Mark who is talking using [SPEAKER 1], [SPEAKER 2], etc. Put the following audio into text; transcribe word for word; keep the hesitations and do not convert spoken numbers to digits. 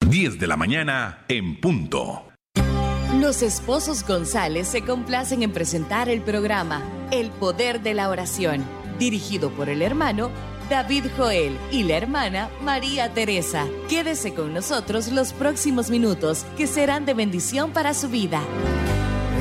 [SPEAKER 1] diez de la mañana en punto.
[SPEAKER 2] Los esposos González se complacen en presentar el programa El Poder de la Oración, dirigido por el hermano David Joel y la hermana María Teresa. Quédese con nosotros los próximos minutos que serán de bendición para su vida.